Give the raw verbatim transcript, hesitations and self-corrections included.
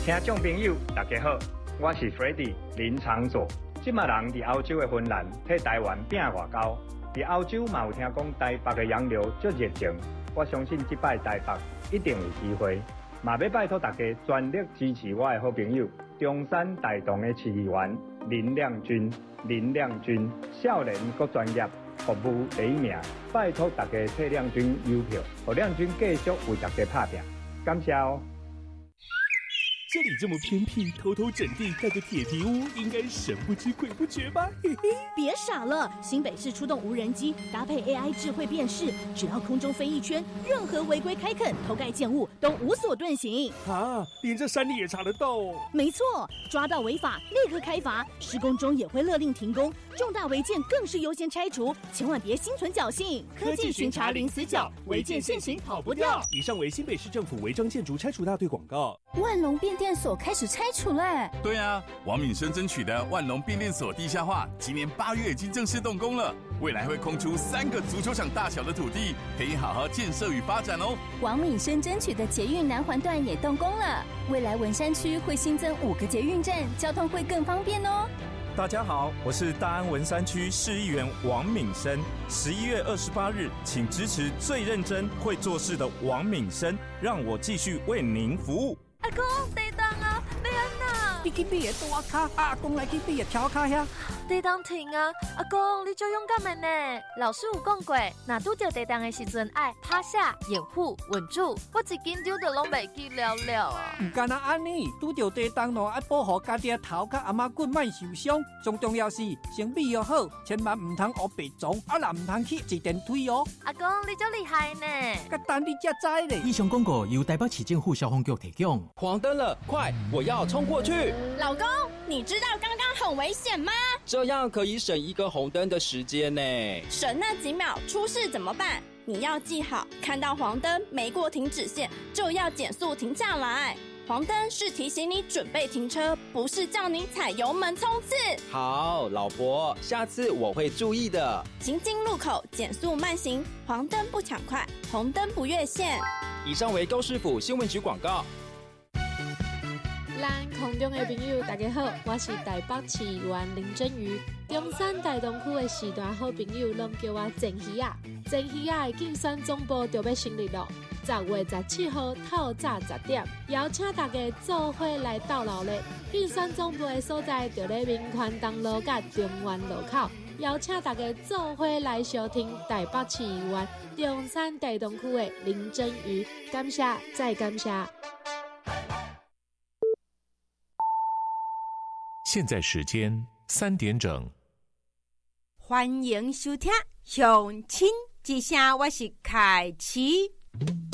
听众朋友，大家好，我是 Freddy 林长佐。即马人伫欧洲的芬兰，替台湾拼外交。伫欧洲嘛有听讲台北的洋流足热情，我相信即摆台北一定有机会。嘛要拜托大家全力支持我的好朋友中山大同的市议员林亮君。林亮君少年阁专业，服务第一名，拜托大家替亮君邮票，让亮君继续为大家拍拼。感谢哦。 这里这么偏僻，偷偷整地盖个铁皮屋，应该神不知鬼不觉吧？嘿嘿， 别傻了，新北市出动无人机，搭配 A I 智慧辨识，只要空中飞一圈，任何违规开垦、偷盖建物都无所遁形。 啊，连这山里也查得到哦？ 没错，抓到违法立刻开罚，施工中也会勒令停工，重大违建更是优先拆除，千万别心存侥幸。 科技巡查零死角，违建现行跑不掉。以上为新北市政府违章建筑拆除大队广告。 万隆变电所开始拆除了。 对啊，王敏生争取的万隆变电所地下化，今年八月已经正式动工了，未来会空出三个足球场大小的土地，可以好好建设与发展哦。 王敏生争取的捷运南环段也动工了，未来文山区会新增五个捷运站，交通会更方便哦。 大家好，我是大安文山区市议员王敏生。十一月二十八日，请支持最认真会做事的王敏生，让我继续为您服务。 阿公，地动啊！你安哪？ 你去你的大卡，阿公来去你的条卡遐。 地动停啊！阿公，你就勇敢的呢。老师有讲过，若拄到地动的时阵，爱趴下、掩护、稳住。我一紧张就拢袂记了了啊！ 唔干那安尼，拄到地动咯，爱保护家己的头甲阿妈骨莫受伤。最重要是身体要好，千万唔通学白撞，啊啦唔通去坐电梯哦。 阿公，你真厉害呢！ 甲等你才知咧。 以上广告由台北市政府消防局提供。 黄灯了，快！我要冲过去。 老公，你知道刚刚很危险吗？ 这样可以省一个红灯的时间呢。 省那几秒，出事怎么办？你要记好，看到黄灯没过停止线，就要减速停下来。黄灯是提醒你准备停车，不是叫你踩油门冲刺。 好，老婆，下次我会注意的。 行经路口减速慢行，黄灯不抢快，红灯不越线。 以上为高市府新闻局广告。 咱空中的朋友大家好，我是台北市议员林真瑜。中山大同区的时代好朋友拢叫我郑鱼啊。郑鱼啊的竞选总部就要成立了，十月十七号透早十点，邀请大家做伙来到老咧。竞选总部的所在就咧民权东路甲中原路口，邀请大家做伙来收听台北市议员中山大同区的林真瑜。感谢，再感谢。 现在时间三点整， 欢迎收听《乡亲之声》，我是凯琪。